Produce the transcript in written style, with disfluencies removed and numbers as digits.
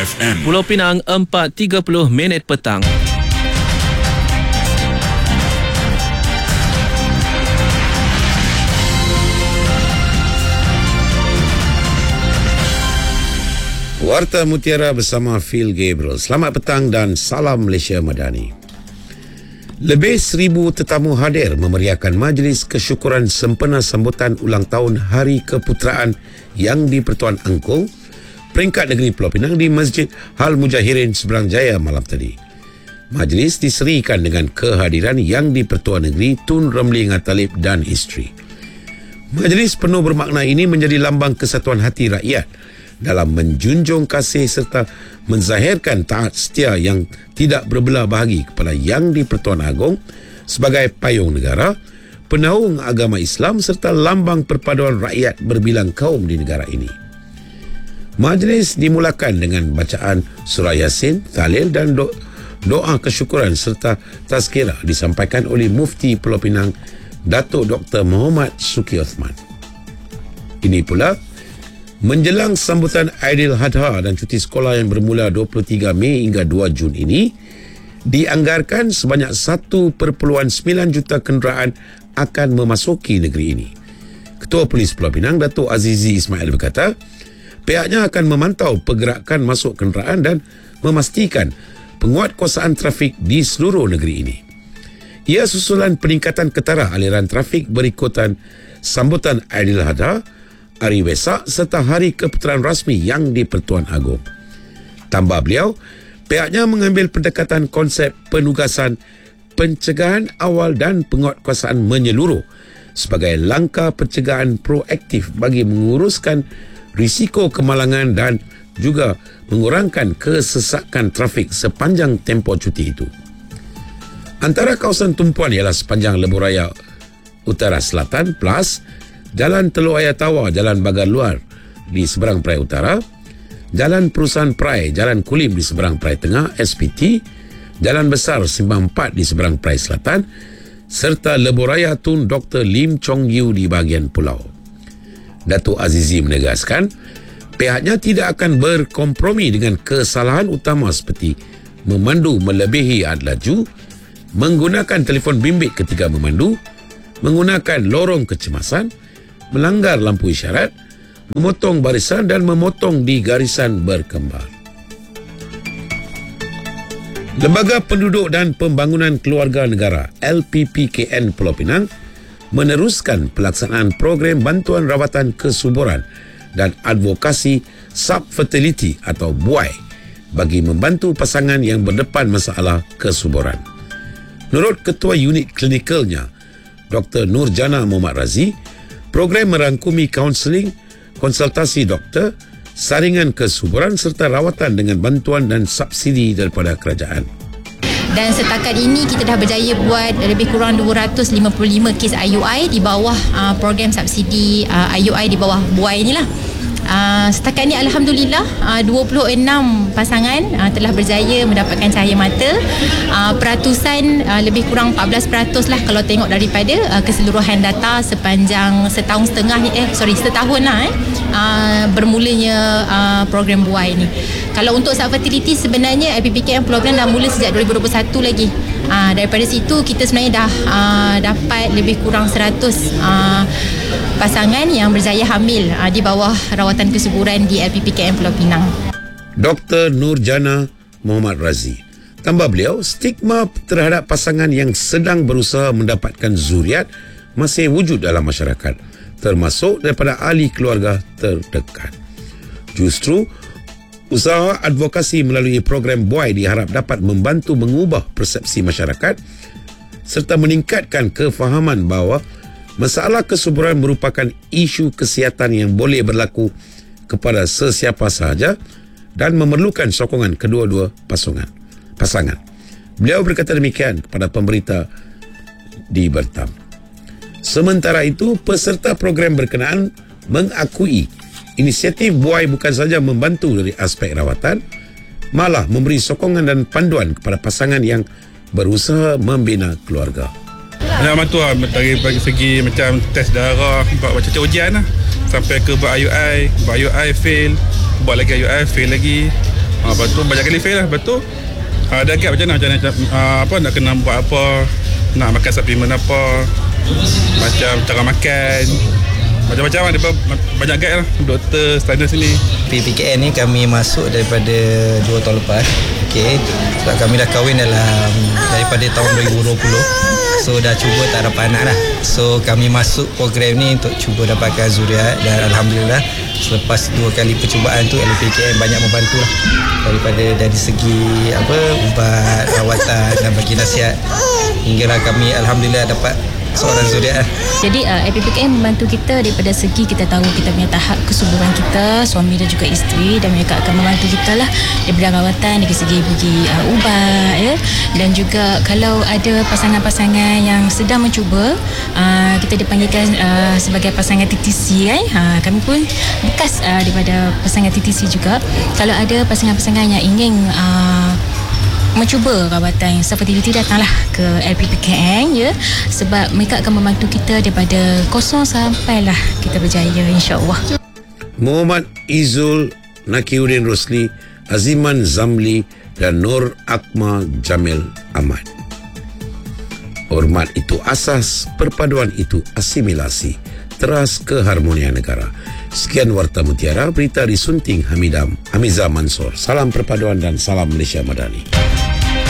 FM. Pulau Pinang 4.30 petang. Warta Mutiara bersama Phil Gabriel. Selamat petang dan salam Malaysia Madani. Lebih 1,000 tetamu hadir memeriahkan majlis kesyukuran sempena sambutan ulang tahun Hari Keputeraan yang di-Pertuan Angkung, Peringkat Negeri Pulau Pinang di Masjid Hal Mujahirin Seberang Jaya malam tadi. Majlis diserikan dengan kehadiran yang di-Pertuan Negeri Tun Ramli Ngatalib dan isteri. Majlis penuh bermakna ini menjadi lambang kesatuan hati rakyat dalam menjunjung kasih serta menzahirkan taat setia yang tidak berbelah bahagi kepada Yang di-Pertuan Agong sebagai payung negara, penaung agama Islam serta lambang perpaduan rakyat berbilang kaum di negara ini. Majlis dimulakan dengan bacaan surah Yasin, tahlil dan doa kesyukuran serta tazkirah disampaikan oleh Mufti Pulau Pinang, Datuk Dr. Muhammad Suki Osman. Ini pula menjelang sambutan Aidiladha dan cuti sekolah yang bermula 23 Mei hingga 2 Jun ini, dianggarkan sebanyak 1.9 juta kenderaan akan memasuki negeri ini. Ketua Polis Pulau Pinang, Datuk Azizi Ismail berkata, pihaknya akan memantau pergerakan masuk kenderaan dan memastikan penguatkuasaan trafik di seluruh negeri ini. Ia susulan peningkatan ketara aliran trafik berikutan sambutan Aidiladha, Hari Wesak serta Hari Keputeraan Rasmi yang di-Pertuan Agong. Tambah beliau, pihaknya mengambil pendekatan konsep penugasan pencegahan awal dan penguatkuasaan menyeluruh sebagai langkah pencegahan proaktif bagi menguruskan risiko kemalangan dan juga mengurangkan kesesakan trafik sepanjang tempoh cuti itu. Antara kawasan tumpuan ialah sepanjang Lebuh Raya Utara Selatan plus Jalan Teluk Ayer Tawar, Jalan Bagan Luar di seberang Perai Utara, Jalan Perusahaan Perai, Jalan Kulim di seberang Perai Tengah, SPT, Jalan Besar Simpang 4 di seberang Perai Selatan, serta Lebuh Raya Tun Dr. Lim Chong Yew di bahagian pulau. Datuk Azizi menegaskan, pihaknya tidak akan berkompromi dengan kesalahan utama seperti memandu melebihi had laju, menggunakan telefon bimbit ketika memandu, menggunakan lorong kecemasan, melanggar lampu isyarat, memotong barisan dan memotong di garisan berkembar. Lembaga Penduduk dan Pembangunan Keluarga Negara LPPKN Pulau Pinang meneruskan pelaksanaan program bantuan rawatan kesuburan dan advokasi subfertility atau BUAI bagi membantu pasangan yang berdepan masalah kesuburan. Menurut Ketua Unit Klinikalnya, Dr. Nurjana Muhammad Razi, program merangkumi kaunseling, konsultasi doktor, saringan kesuburan serta rawatan dengan bantuan dan subsidi daripada kerajaan. Dan setakat ini kita dah berjaya buat lebih kurang 255 kes IUI di bawah program subsidi IUI di bawah BUAI inilah. Setakat ini Alhamdulillah 26 pasangan telah berjaya mendapatkan cahaya mata. Peratusan lebih kurang 14% lah kalau tengok daripada keseluruhan data sepanjang setahun lah bermulanya program BUAI ni. Kalau untuk subfertility sebenarnya LPPKN Pulau Pinang dah mula sejak 2021 lagi. Daripada situ kita sebenarnya dah dapat lebih kurang 100 pasangan yang berjaya hamil di bawah rawatan kesuburan di LPPKN Pulau Pinang. Dr. Nurjana Muhammad Razi. Tambah beliau, stigma terhadap pasangan yang sedang berusaha mendapatkan zuriat masih wujud dalam masyarakat, termasuk daripada ahli keluarga terdekat. Justru, usaha advokasi melalui program BUAI diharap dapat membantu mengubah persepsi masyarakat serta meningkatkan kefahaman bahawa masalah kesuburan merupakan isu kesihatan yang boleh berlaku kepada sesiapa sahaja dan memerlukan sokongan kedua-dua pasangan. Beliau berkata demikian kepada pemberita di Bertam. Sementara itu, peserta program berkenaan mengakui inisiatif BUAI bukan sahaja membantu dari aspek rawatan, malah memberi sokongan dan panduan kepada pasangan yang berusaha membina keluarga. Nak bantu lah dari segi macam test darah, buat macam ujian lah, sampai ke buat IUI fail, buat lagi IUI fail lagi. Lepas tu banyak kali fail lah. Lepas tu ada gap macam mana nak kena buat apa, nak makan suplemen apa, macam cara makan, macam-macam lah. Banyak gap lah doktor standard sini. PPKN ni kami masuk daripada 2 tahun lepas. Okey, sebab kami dah kahwin daripada tahun 2020. So dah cuba tak dapat anak dah. So kami masuk program ni untuk cuba dapatkan zuriat, dan alhamdulillah selepas 2 kali percubaan tu LPKM banyak membantu lah, daripada dari segi ubat, rawatan dan bagi nasihat, hinggalah kami alhamdulillah dapat seorang zuriat. Jadi LPPKM membantu kita daripada segi kita tahu kita punya tahap kesuburan kita, suami dan juga isteri, dan mereka akan membantu kita lah daripada rawatan dari segi bagi ubat ya. Dan juga kalau ada pasangan-pasangan yang sedang mencuba, kita dipanggilkan sebagai pasangan TTC kan. Kami pun bekas daripada pasangan TTC juga. Kalau ada pasangan-pasangan yang ingin mencuba rawatan fertility, datanglah ke LPPKN ya, sebab mereka akan membantu kita daripada kosong sampailah kita berjaya, insya-Allah. Muhammad Izul, Nakiuddin Rosli, Aziman Zamli dan Nur Akmal Jamil Ahmad. Hormat itu asas, perpaduan itu asimilasi, teras keharmonian negara. Sekian Warta Mutiara, berita disunting Hamizah Mansor. Salam perpaduan dan salam Malaysia Madani.